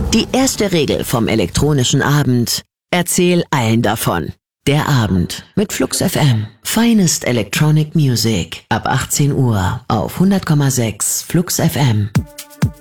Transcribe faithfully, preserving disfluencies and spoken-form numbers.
Die erste Regel vom elektronischen Abend: Erzähl allen davon. Der Abend mit Flux F M. Finest Electronic Music. Ab achtzehn Uhr auf hundert Komma sechs Flux F M.